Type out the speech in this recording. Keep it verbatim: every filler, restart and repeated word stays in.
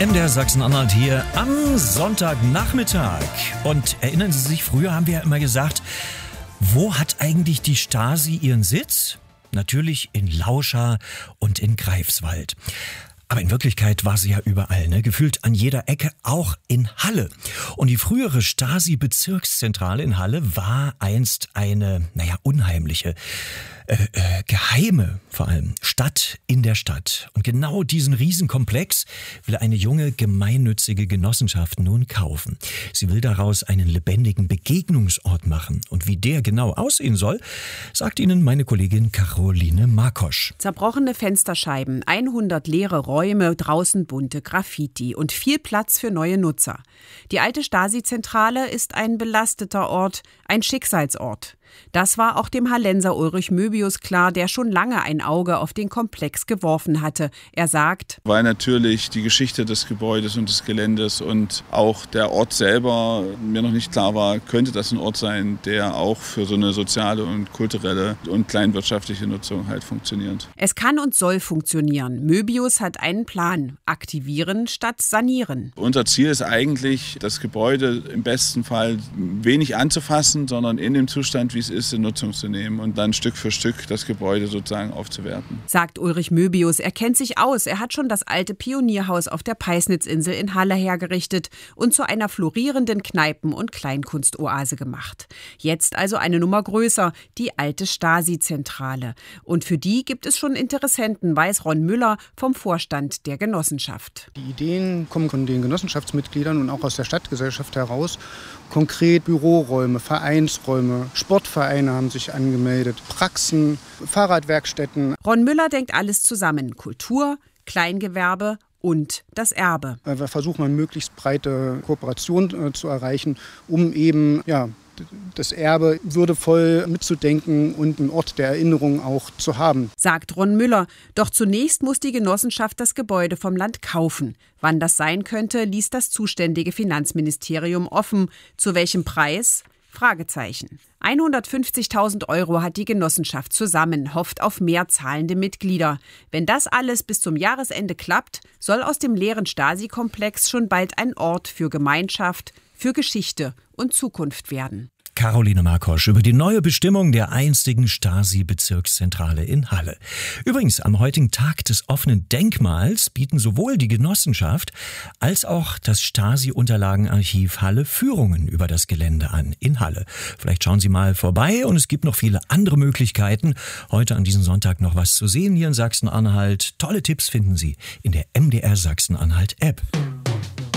M D R Sachsen-Anhalt hier am Sonntagnachmittag. Und erinnern Sie sich, früher haben wir ja immer gesagt, wo hat eigentlich die Stasi ihren Sitz? Natürlich in Lauscha und in Greifswald. Aber in Wirklichkeit war sie ja überall, ne? Gefühlt an jeder Ecke, auch in Halle. Und die frühere Stasi-Bezirkszentrale in Halle war einst eine, naja, unheimliche, äh, äh, geheime vor allem Stadt in der Stadt. Und genau diesen Riesenkomplex will eine junge, gemeinnützige Genossenschaft nun kaufen. Sie will daraus einen lebendigen Begegnungsort machen. Und wie der genau aussehen soll, sagt Ihnen meine Kollegin Caroline Markosch. Zerbrochene Fensterscheiben, hundert leere Räume, draußen bunte Graffiti und viel Platz für neue Nutzer. Die alte Stasi-Zentrale ist ein belasteter Ort, ein Schicksalsort. Das war auch dem Hallenser Ulrich Möbius klar, der schon lange ein Auge auf den Komplex geworfen hatte. Er sagt: Weil natürlich die Geschichte des Gebäudes und des Geländes und auch der Ort selber mir noch nicht klar war, könnte das ein Ort sein, der auch für so eine soziale und kulturelle und kleinwirtschaftliche Nutzung halt funktioniert. Es kann und soll funktionieren. Möbius hat einen Plan: aktivieren statt sanieren. Unser Ziel ist eigentlich, das Gebäude im besten Fall wenig anzufassen, sondern in dem Zustand, wie es ist, in Nutzung zu nehmen und dann Stück für Stück das Gebäude sozusagen aufzuwerten. Sagt Ulrich Möbius. Er kennt sich aus. Er hat schon das alte Pionierhaus auf der Peisnitzinsel in Halle hergerichtet und zu einer florierenden Kneipen- und Kleinkunstoase gemacht. Jetzt also eine Nummer größer, die alte Stasi-Zentrale. Und für die gibt es schon Interessenten, weiß Ron Müller vom Vorstand der Genossenschaft. Die Ideen kommen von den Genossenschaftsmitgliedern und auch aus der Stadtgesellschaft heraus. Konkret Büroräume, Vereinsräume, Sportvereine haben sich angemeldet, Praxen, Fahrradwerkstätten. Ron Müller denkt alles zusammen: Kultur, Kleingewerbe und das Erbe. Wir versuchen, eine möglichst breite Kooperation äh, zu erreichen, um eben ja, das Erbe würdevoll mitzudenken und einen Ort der Erinnerung auch zu haben. Sagt Ron Müller. Doch zunächst muss die Genossenschaft das Gebäude vom Land kaufen. Wann das sein könnte, ließ das zuständige Finanzministerium offen. Zu welchem Preis? Fragezeichen. hundertfünfzigtausend Euro hat die Genossenschaft zusammen, hofft auf mehr zahlende Mitglieder. Wenn das alles bis zum Jahresende klappt, soll aus dem leeren Stasi-Komplex schon bald ein Ort für Gemeinschaft, für Geschichte und Zukunft werden. Caroline Markosch über die neue Bestimmung der einstigen Stasi-Bezirkszentrale in Halle. Übrigens, am heutigen Tag des offenen Denkmals bieten sowohl die Genossenschaft als auch das Stasi-Unterlagenarchiv Halle Führungen über das Gelände an in Halle. Vielleicht schauen Sie mal vorbei und es gibt noch viele andere Möglichkeiten, heute an diesem Sonntag noch was zu sehen hier in Sachsen-Anhalt. Tolle Tipps finden Sie in der M D R Sachsen-Anhalt App.